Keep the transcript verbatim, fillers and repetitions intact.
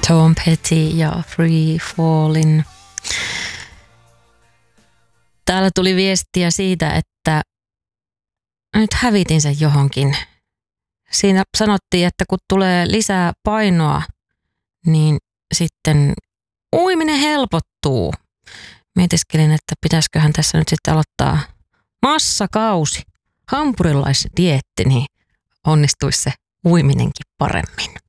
Tom Petty ja Free Fallin. Täällä tuli viestiä siitä, että nyt hävitin sen johonkin. Siinä sanottiin, että kun tulee lisää painoa, niin sitten uiminen helpottuu. Mietiskelin, että pitäisiköhän tässä nyt sitten aloittaa massakausi, hampurilaisdieetti, niin onnistuisi se uiminenkin paremmin.